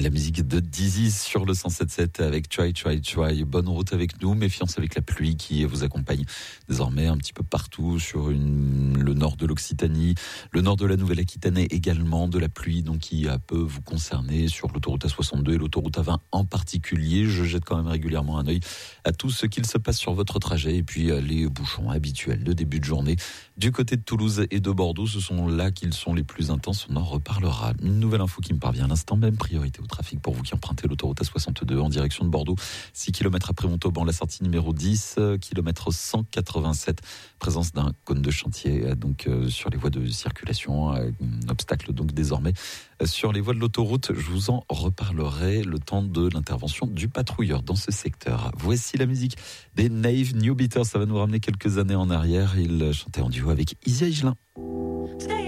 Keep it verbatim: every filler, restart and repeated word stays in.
La musique de Dizzy sur le cent sept sept avec Try, Try, Try. Bonne route avec nous, méfiance avec la pluie qui vous accompagne désormais un petit peu partout sur une, le nord de l'Occitanie, le nord de la Nouvelle-Aquitaine également, de la pluie donc qui peut vous concerner sur l'autoroute A soixante-deux et l'autoroute A vingt en particulier. Je jette quand même régulièrement un œil à tout ce qu'il se passe sur votre trajet et puis les bouchons habituels de début de journée du côté de Toulouse et de Bordeaux. Ce sont là qu'ils sont les plus intenses, on en reparlera. Une nouvelle info qui me parvient à l'instant même, priorité au trafic pour vous qui empruntez l'autoroute A soixante-deux en direction de Bordeaux. six kilomètres après Montauban, la sortie numéro dix, kilomètre cent quatre-vingt-sept, présence d'un cône de chantier donc euh, sur les voies de circulation, euh, un obstacle donc désormais euh, sur les voies de l'autoroute. Je vous en reparlerai le temps de l'intervention du patrouilleur dans ce secteur. Voici la musique des Naive New Beaters, ça va nous ramener quelques années en arrière. Ils chantaient en duo avec Izzy Aigelin. Stay